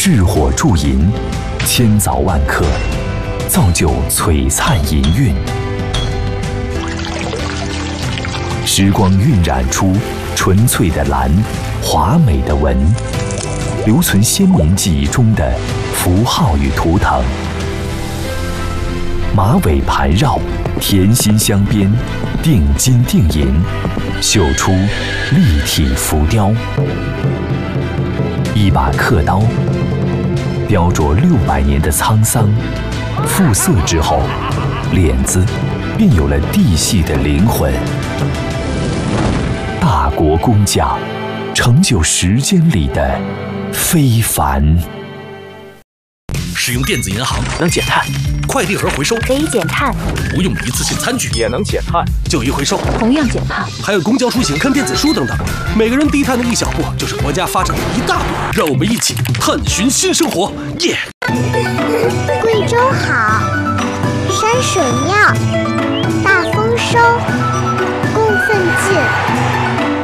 炙火铸银，千凿万刻，造就璀璨银韵。时光晕染出纯粹的蓝，华美的纹，留存先民记忆中的符号与图腾。马尾盘绕，甜心镶边，定金定银，绣出立体浮雕。一把刻刀，雕琢600年的沧桑，复色之后，脸子便有了地系的灵魂。大国工匠，成就时间里的非凡。 使用电子银行能减碳， 快递盒回收可以减碳， 不用一次性餐具也能减碳， 旧衣回收同样减碳， 还有公交出行看电子书等等，每个人低碳的一小步，就是国家发展的一大步。让我们一起探寻新生活，耶！ 贵州好，山水妙，大丰收，供奉进。